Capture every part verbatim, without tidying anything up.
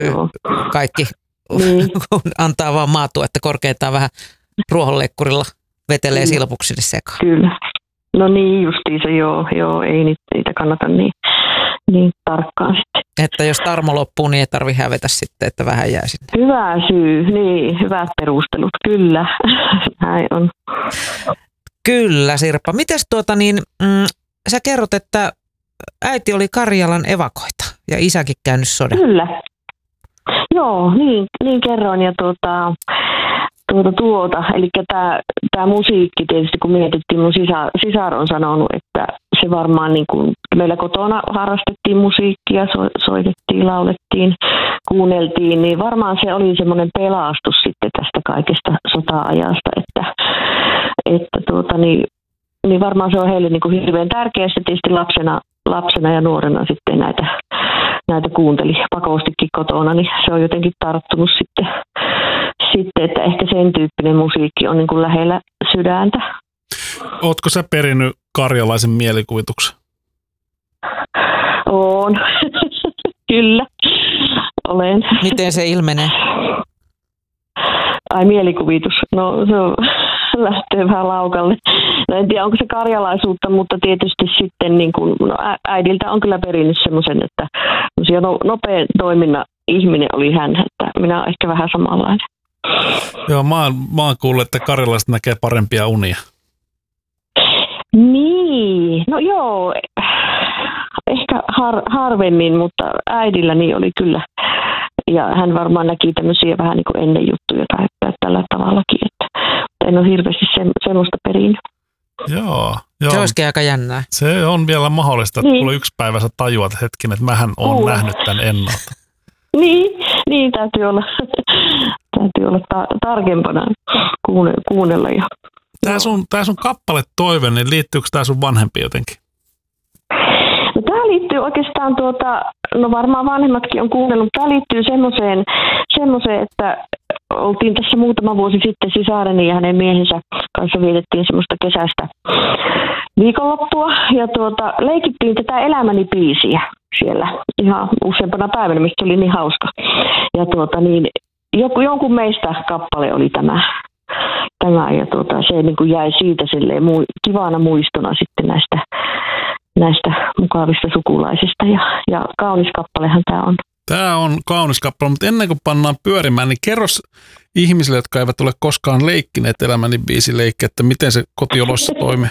Joo. Kaikki niin. antaa vaan maatua, että korkeintaan vähän ruohonleikkurilla vetelee silpuksille sekaan. Kyllä. No niin, justiinsa joo, joo ei niitä, niitä kannata niin, niin tarkkaan sitten. Että jos tarmo loppuu, niin ei tarvitse hävetä sitten, että vähän jää sinne. Hyvä syy, niin, hyvät perustelut, kyllä, näin on. Kyllä, Sirpa. Mites tuota niin, mm, sä kerrot, että äiti oli Karjalan evakoita ja isäkin käynyt sodan. Kyllä, joo, niin, niin kerroin ja tuota... Tuota, tuota. Eli tämä musiikki tietysti, kun mietittiin, mun sisar, sisar on sanonut, että se varmaan niin kuin, meillä kotona harrastettiin musiikkia, so, soitettiin, laulettiin, kuunneltiin, niin varmaan se oli semmoinen pelastus sitten tästä kaikesta sota-ajasta, että, että tuota, niin, niin varmaan se on heille niin kuin hirveän tärkeää, että tietysti lapsena, lapsena ja nuorena sitten näitä, näitä kuunteli pakostikin kotona, niin se on jotenkin tarttunut sitten. Sitten, että ehkä sen tyyppinen musiikki on niin kuin lähellä sydäntä. Ootko sä perinnyt karjalaisen mielikuvituksen? Oon. Kyllä. Olen. Miten se ilmenee? Ai mielikuvitus. No se on, lähtee vähän laukalle. No en tiedä, onko se karjalaisuutta, mutta tietysti sitten niin kuin, no äidiltä on kyllä perinnyt semmoisen, että nopean toiminnan ihminen oli hän, että minä olen ehkä vähän samanlainen. Joo, mä oon, mä oon kuullut, että karjalaiset näkee parempia unia. Niin, no joo, ehkä har, harvemmin, mutta äidilläni oli kyllä. Ja hän varmaan näki tämmöisiä vähän niin kuin ennen juttuja tai tällä tavallakin, että en ole hirveästi se, semmoista perinnyt. Joo, joo. Se olisikin aika jännää. Se on vielä mahdollista, että niin. Kuule yksi päivä sä tajuat hetken, että mähän oon Kuule. nähnyt tämän ennalta. Niin, niin täytyy olla, täytyy olla ta- tarkempana kuunnella, kuunnella jo. Tämä sun, tää sun kappale Toive, niin liittyykö tämä sun vanhempi jotenkin? No tämä liittyy oikeastaan, tuota, no varmaan vanhemmatkin on kuunnellut, tämä liittyy semmoiseen, semmoiseen, että oltiin tässä muutama vuosi sitten sisareni ja hänen miehensä kanssa vietettiin semmoista kesästä viikonloppua ja tuota, leikittiin tätä Elämäni biisiä siellä ihan useampana päivänä, mistä oli niin hauska. Ja tuota niin, joku, jonkun meistä kappale oli tämä, tämä ja tuota, se niin kuin jäi siitä silleen mu, kivana muistona sitten näistä, näistä mukavista sukulaisista ja, ja kaunis kappalehan tämä on. Tämä on kaunis kappale, mutta ennen kuin pannaan pyörimään, niin kerros ihmisille, jotka eivät ole koskaan leikkineet Elämäni biisi leikkiä, että miten se kotioloissa toimii.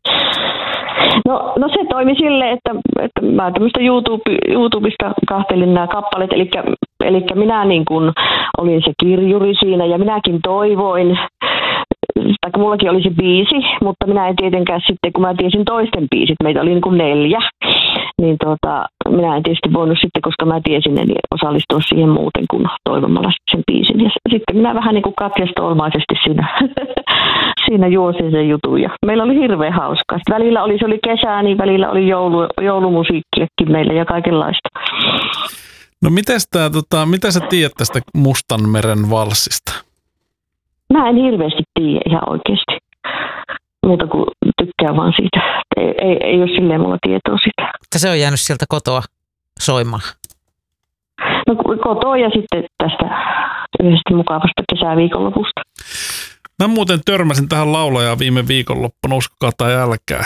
No, no se toimi silleen, että, että mä tämmöistä YouTube, YouTubesta kahtelin nämä kappaleet, eli, eli minä niin kuin olin se kirjuri siinä ja minäkin toivoin, tai mullakin oli se biisi, mutta minä en tietenkään sitten, kun mä tiesin toisten biisit, meitä oli niin kuin neljä, niin tuota, minä en tietysti voinut sitten, koska mä tiesin, niin osallistua siihen muuten kuin toivomalla sen biisin. Ja sitten minä vähän niin kuin katjastolmaisesti siinä, siinä juosin sen jutun. Ja meillä oli hirveän hauskaa. Sitten välillä oli, se oli kesää, niin välillä oli joulu, joulumusiikkiakin meillä ja kaikenlaista. No mites tää, tota, mitä sä tiedät tästä Mustanmeren valssista? Mä en hirveästi tiedä ihan oikeasti. Muuta kuin tykkään vaan siitä. Ei, ei, ei ole silleen mulla tietoa sitä. Että se on jäänyt sieltä kotoa soimaan. No kotoa ja sitten tästä yhdestä mukavasta kesäviikonlopusta. Mä muuten törmäsin tähän laulajaan viime viikonloppuna, uskokaa tai älkää.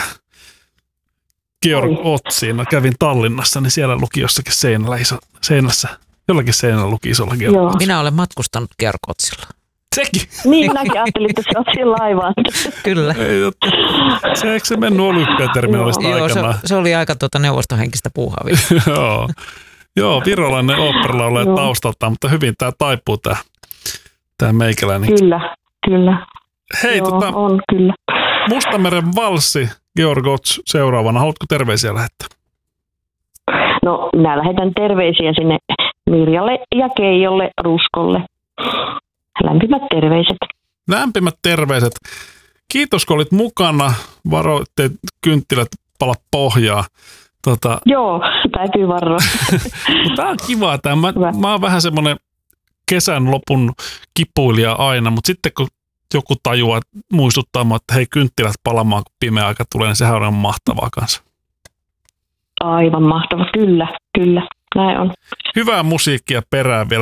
Georg Otsiin. Mä kävin Tallinnassa, niin siellä luki jossakin seinällä iso, seinässä. Jollakin seinällä luki isolla Georg Ots. Minä olen matkustanut Georg Otsilla. Sekin. Niin, minäkin ajattelin, että se on siinä laivaan. Kyllä. Ei, jotta. Se eikö se mennyt Olympiaterminaalista aikanaan? Joo, se, se oli aika tuota neuvostohenkistä puuhaa. Joo. Joo, virolainen oopperilaulaja taustalta, mutta hyvin tämä taipuu tämä, tämä meikäläinen. Kyllä, kyllä. Hei, Joo, tota, on kyllä. Mustanmeren valssi, Georg Ots seuraavana. Haluatko terveisiä lähettää? No, minä lähetän terveisiä sinne Mirjalle ja Keijolle, Ruskolle. Lämpimät terveiset. Lämpimät terveiset. Kiitos, kun olit mukana. Varo, ettei kynttilät pala pohjaa. Tota, Joo, täytyy varoa. Tämä on kiva. Tämä. Mä, mä oon vähän semmoinen kesän lopun kipuilija aina, mutta sitten kun joku tajuaa muistuttaa mua, että hei, kynttilät palamaan, kun pimeä aika tulee, niin sehän on mahtavaa kanssa. Aivan mahtava, kyllä, kyllä. näin on. Hyvää musiikkia perään vielä.